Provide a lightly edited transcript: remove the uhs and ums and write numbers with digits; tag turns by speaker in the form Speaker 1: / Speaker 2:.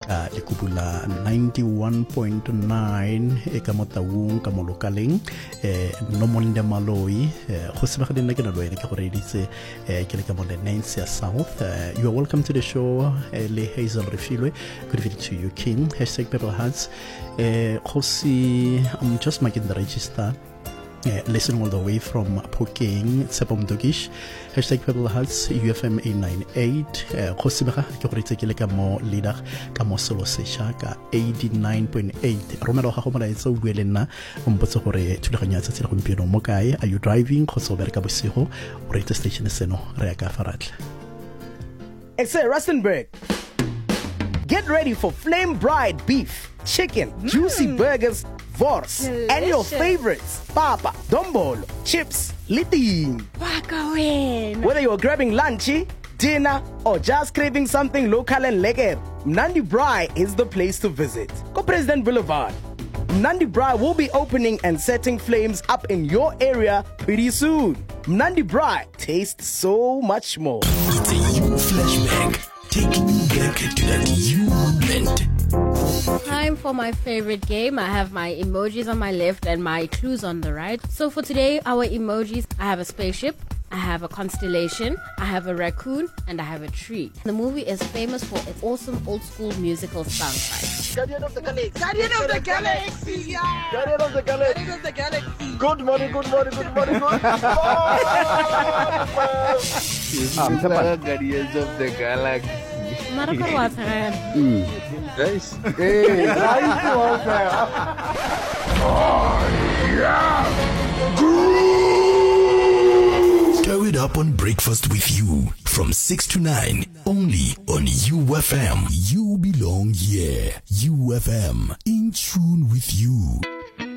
Speaker 1: le kupula 91.9 e ka motaung ka mo lokaleng no monde maloi go se ba ga nna ke na loe ke go reditse ke le ka mo Nancy South. You are welcome to the show, le Hazel Refilwe. Good evening to you, King. Purple Hearts. I'm just making the register. Listening all the way from Poking, Tsepom Dogish. Purple Hearts, UFM 898. Khosibaka ke go ritsekile ka mo leader ka mo solo sesha ka 89.8. Romelo ga go mola etso buele nna o mpotse gore thulaganya tsa tsela gompieno mo kae. Are you driving khotso bereka bosigo o rate station seno re ka faratle.
Speaker 2: It's a Rustenburg. Get ready for Flame Bride beef, chicken, juicy burgers, Vors, and your favorites, Papa, Dombolo, chips, Liting. Whether you're grabbing lunchy, dinner, or just craving something local and lekker, Mnandi Braai is the place to visit. Go President Boulevard. Mnandi Braai will be opening and setting flames up in your area pretty soon. Mnandi Braai tastes so much more.
Speaker 3: It's a you flashback, taking you back to that you moment.
Speaker 4: Time for my favorite game. I have my emojis on my left and my clues on the right. So for today, our emojis, I have a spaceship, I have a constellation, I have a raccoon, and I have a tree. The movie is famous for its awesome old school musical soundtrack.
Speaker 5: Guardian of the Galaxy. Guardian of the Galaxy. Yeah.
Speaker 6: Guardian of the Galaxy.
Speaker 5: Guardian of the Galaxy.
Speaker 6: Good morning, good morning, good morning, good morning.
Speaker 7: Guardians of the Galaxy.
Speaker 6: Guys. Hey, nice one there.
Speaker 3: Stir it up on breakfast with you from 6 to 9 only on UFM. You belong here. UFM, in tune with you.